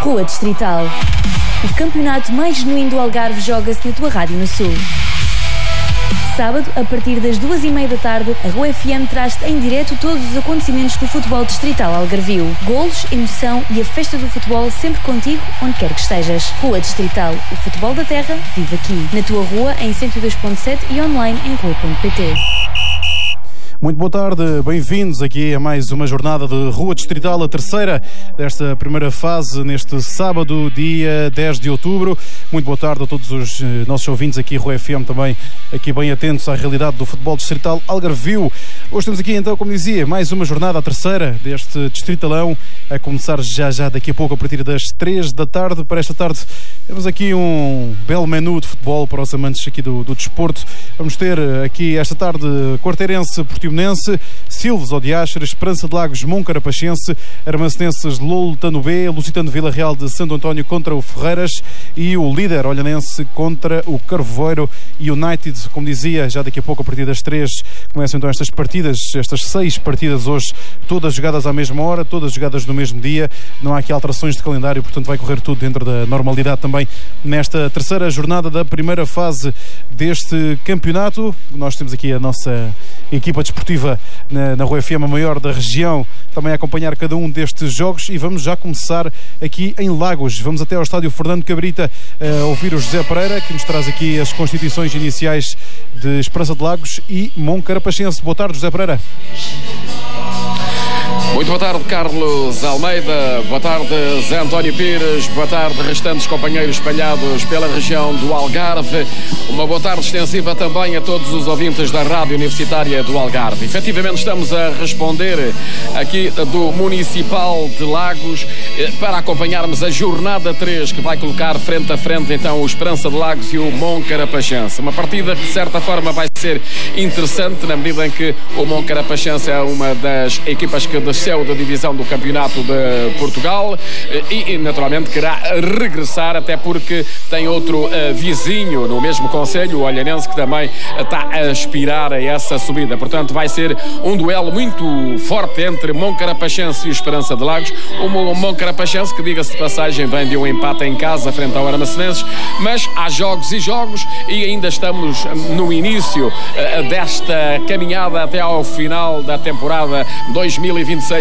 Rua Distrital. O campeonato mais genuíno do Algarve joga-se na tua rádio no Sul. Sábado, a partir das 2h30 da tarde, a Rua FM traz-te em direto todos os acontecimentos do futebol distrital algarvio. Golos, emoção e a festa do futebol sempre contigo, onde quer que estejas. Rua Distrital. O futebol da terra vive aqui. Na tua rua, em 102.7 e online em rua.pt. Muito boa tarde, bem-vindos aqui a mais uma jornada de Rua Distrital, a terceira desta primeira fase, neste sábado, dia 10 de outubro. Muito boa tarde a todos os nossos ouvintes aqui, Rua FM também, aqui bem atentos à realidade do futebol distrital algarvio. Hoje temos aqui então, como dizia, mais uma jornada, a terceira deste distritalão, a começar já daqui a pouco, a partir das 3 da tarde. Para esta tarde temos aqui um belo menu de futebol para os amantes aqui do desporto. Vamos ter aqui esta tarde Quarteirense, Portimonense, Silves Odiaxer, Esperança de Lagos, Moncarapachense, Armacenenses Lolitano B, Lusitano Vila Real de Santo António contra o Ferreiras e o líder Olhanense contra o Carvoeiro United. Como dizia, já daqui a pouco, a partir das 3, começam então estas partidas, estas 6 partidas hoje, todas jogadas à mesma hora, todas jogadas no mesmo dia. Não há aqui alterações de calendário, portanto vai correr tudo dentro da normalidade também nesta terceira jornada da primeira fase deste campeonato. Nós temos aqui a nossa equipa desportiva na Rua FM, a maior da região, também a acompanhar cada um destes jogos, e vamos já começar aqui em Lagos. Vamos até ao estádio Fernando Cabrita a ouvir o José Pereira, que nos traz aqui as constituições iniciais de Esperança de Lagos e Moncarapachense. Boa tarde, José Pereira. Muito boa tarde, Carlos Almeida. Boa tarde, Zé António Pires. Boa tarde, restantes companheiros espalhados pela região do Algarve. Uma boa tarde extensiva também a todos os ouvintes da Rádio Universitária do Algarve. Efetivamente estamos a responder aqui do Municipal de Lagos para acompanharmos a jornada 3, que vai colocar frente a frente então o Esperança de Lagos e o Moncarapachense. Uma partida que de certa forma vai ser interessante, na medida em que o Moncarapachense é uma das equipas que desceu da divisão do Campeonato de Portugal e naturalmente querá regressar, até porque tem outro vizinho no mesmo concelho, o Olhanense, que também está a aspirar a essa subida. Portanto, vai ser um duelo muito forte entre Moncarapachense e Esperança de Lagos. O Moncarapachense, que diga-se de passagem, vem de um empate em casa frente ao Armacenenses, mas há jogos e jogos e ainda estamos no início desta caminhada até ao final da temporada 2026-2027.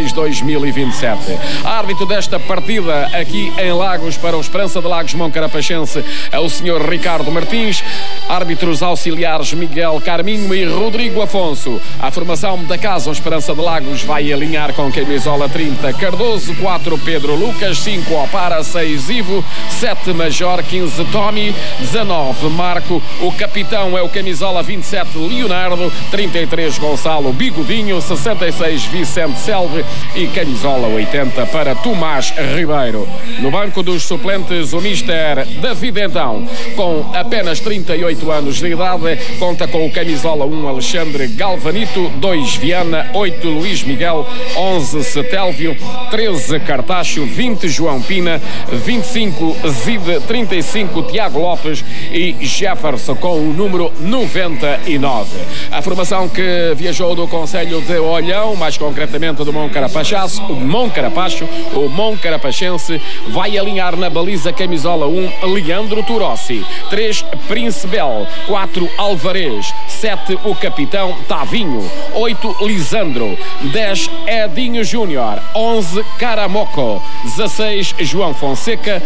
Árbitro desta partida aqui em Lagos para o Esperança de Lagos Moncarapachense é o Sr. Ricardo Martins. Árbitros auxiliares Miguel Carminho e Rodrigo Afonso. A formação da casa, o Esperança de Lagos, vai alinhar com camisola 30 Cardoso, 4 Pedro Lucas, 5 Opara, 6 Ivo, 7 Major, 15 Tommy, 19 Marco. O capitão é o camisola 27 Leonardo, 33 Gonçalo Bigodinho, 66 Vicente Selve e camisola 80 para Tomás Ribeiro. No banco dos suplentes, o mister David, então, com apenas 38 anos de idade, conta com o camisola 1 Alexandre Galvanito, 2 Viana, 8 Luís Miguel, 11 Setélvio, 13 Cartacho, 20 João Pina, 25 Zide, 35 Tiago Lopes e Jefferson com o número 99. A formação que viajou do concelho de Olhão, mais concretamente do Moncarapachaço, o Moncarapachense, vai alinhar na baliza camisola 1 Leandro Turossi, 3 Princebel, 4 Alvarez, 7 o capitão Tavinho, 8 Lisandro, 10 Edinho Júnior, 11 Caramoco, 16 João Fonseca,